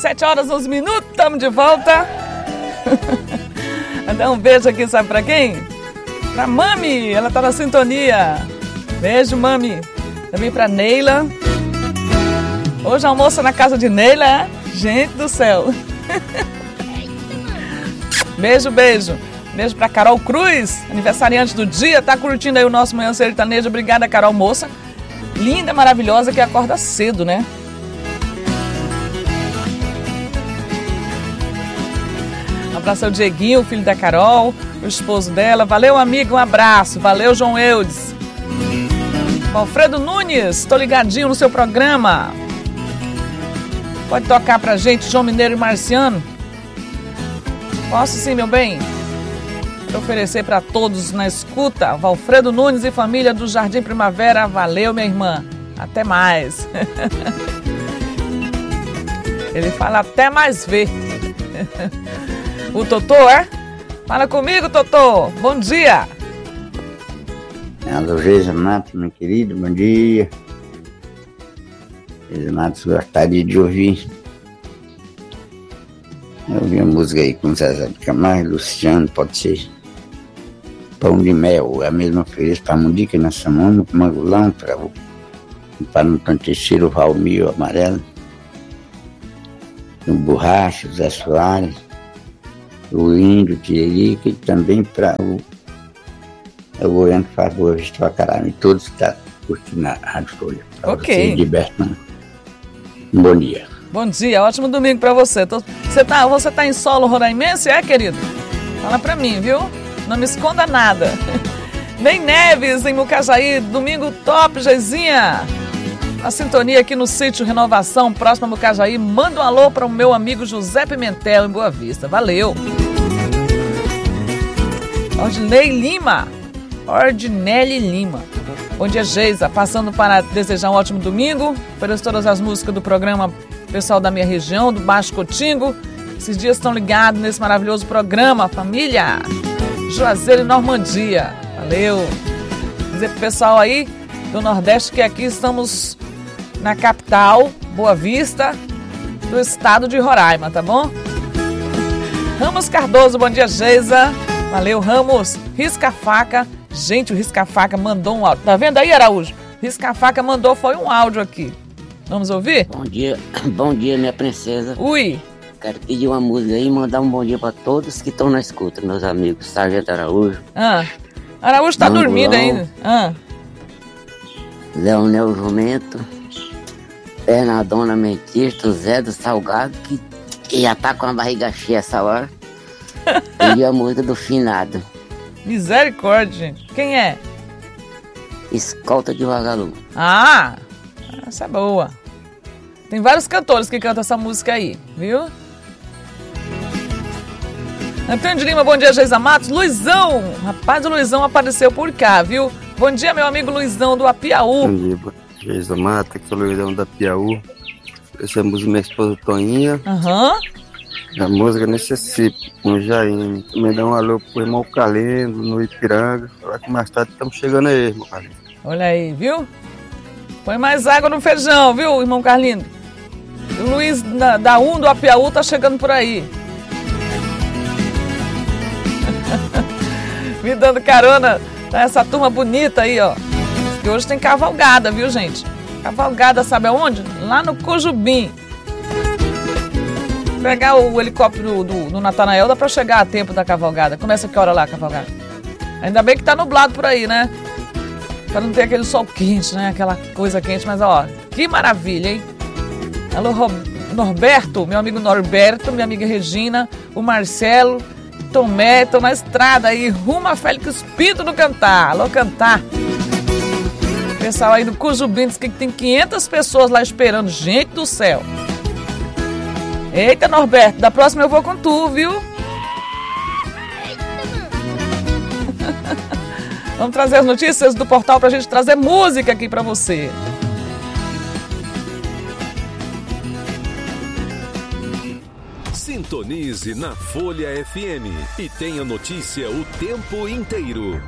7 horas, 11 minutos, estamos de volta. Mandar um beijo aqui, sabe pra quem? Pra Mami, ela tá na sintonia. Beijo, Mami. Também pra Neila. Hoje almoça na casa de Neila, é? Gente do céu. Beijo, beijo. Beijo pra Carol Cruz, aniversariante do dia. Tá curtindo aí o nosso Manhã Sertanejo. Obrigada, Carol, moça. Linda, maravilhosa, que acorda cedo, né? Um abraço ao Dieguinho, o filho da Carol, o esposo dela. Valeu, amigo, um abraço. Valeu, João Eudes. Alfredo Nunes, tô ligadinho no seu programa. Pode tocar pra gente, João Mineiro e Marciano? Posso sim, meu bem. Vou oferecer pra todos na escuta. Alfredo Nunes e família do Jardim Primavera. Valeu, minha irmã. Até mais. Ele fala até mais ver. O Totô, é? Fala comigo, Totô. Bom dia. Alô, Geisa Matos, meu querido, bom dia. Geisa Matos, gostaria de ouvir. Eu ouvi a música aí com Zezé de Camargo, Luciano, pode ser. Pão de mel, a mesma feliz para Mundica, nessa mão, Mangulão, para no Tantecheiro, Valmir, Amarelo. No Borracha, Zé Soares. O Índio, Tiririca e também para o Goiano que faz Boa Vista pra caralho. E todos que estão curtindo a Rádio Folha. Ok. Você, Gilberto, um bom dia. Bom dia, ótimo domingo pra você. Você tá em solo roraimense, é, querido? Fala pra mim, viu? Não me esconda nada. Nem Neves, em Mucajaí. Domingo top, Geizinha. A sintonia aqui no sítio Renovação, próximo a Mucajaí. Manda um alô para o meu amigo José Pimentel, em Boa Vista. Valeu. Ordinelli Lima. Bom dia, Geisa. Passando para desejar um ótimo domingo. Ofereço todas as músicas do programa pessoal da minha região, do Baixo Cotingo. Esses dias estão ligados nesse maravilhoso programa, família. Juazeiro e Normandia. Valeu. Dizer pro pessoal aí do Nordeste que aqui estamos na capital, Boa Vista, do estado de Roraima, tá bom? Ramos Cardoso, bom dia, Geisa. Valeu, Ramos. Risca a Faca. Gente, o Risca a Faca mandou um áudio. Tá vendo aí, Araújo? Risca a Faca mandou, foi um áudio aqui. Vamos ouvir? Bom dia, minha princesa. Ui. Quero pedir uma música aí e mandar um bom dia pra todos que estão na escuta, meus amigos. Sargento Araújo. Araújo tá dormindo ainda. Leonel Jumento. Bernardona Mentista, Zé do Salgado, que já tá com a barriga cheia essa hora. E a música do Finado. Misericórdia, gente. Quem é? Escolta de Vagalume. Essa é boa. Tem vários cantores que cantam essa música aí, viu? Antônio de Lima, bom dia, Geisa Matos. Luizão, rapaz, o Luizão apareceu por cá, viu? Bom dia, meu amigo Luizão do Apiaú. Bom dia, Geisa Matos, aqui é o Luizão do Apiaú. Essa é a música da minha esposa Toninha. A música Necessito, com Jaime. Também dá um alô pro irmão Calendo, no Ipiranga. Falar que mais tarde estamos chegando aí, irmão Calendo. Olha aí, viu? Põe mais água no feijão, viu, irmão Carlindo? O Luiz da UM do Apiaú tá chegando por aí. Me dando carona pra essa turma bonita aí, ó. Que hoje tem cavalgada, viu, gente? Cavalgada, sabe aonde? Lá no Cujubim. Pegar o helicóptero do Natanael, dá pra chegar a tempo da cavalgada. Começa que hora lá a cavalgada? Ainda bem que tá nublado por aí, né? Pra não ter aquele sol quente, né? Aquela coisa quente, mas ó, que maravilha, hein? Alô, Norberto, meu amigo Norberto, minha amiga Regina, o Marcelo, Tomé, estão na estrada aí, rumo a Félix Pinto do Cantar. Alô, Cantar. Pessoal aí do Cujubim diz que tem 500 pessoas lá esperando. Gente do céu. Eita, Norberto, da próxima eu vou com tu, viu? Vamos trazer as notícias do portal pra gente trazer música aqui pra você. Sintonize na Folha FM e tenha notícia o tempo inteiro.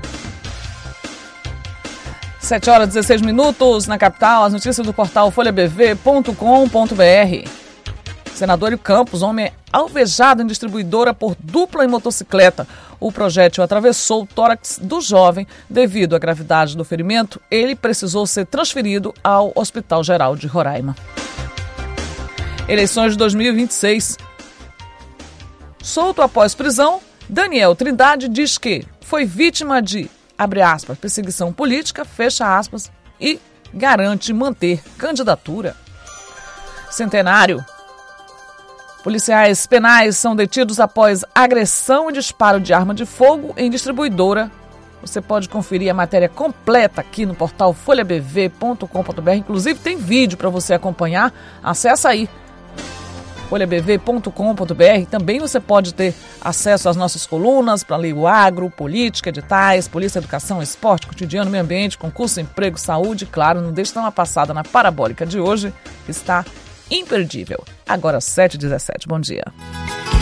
7 horas e 16 minutos na capital, as notícias do portal folhabv.com.br. Senador Campos, homem é alvejado em distribuidora por dupla em motocicleta. O projétil atravessou o tórax do jovem. Devido à gravidade do ferimento, ele precisou ser transferido ao Hospital Geral de Roraima. Eleições de 2026. Solto após prisão, Daniel Trindade diz que foi vítima de, abre aspas, perseguição política, fecha aspas, e garante manter candidatura. Centenário. Policiais penais são detidos após agressão e disparo de arma de fogo em distribuidora. Você pode conferir a matéria completa aqui no portal folhabv.com.br. Inclusive tem vídeo para você acompanhar. Acesse aí, folhabv.com.br. Também você pode ter acesso às nossas colunas para ler o agro, política, editais, polícia, educação, esporte, cotidiano, meio ambiente, concurso, emprego, saúde. Claro, não deixe de dar uma passada na Parabólica de hoje, que está imperdível. Agora 7h17. Bom dia.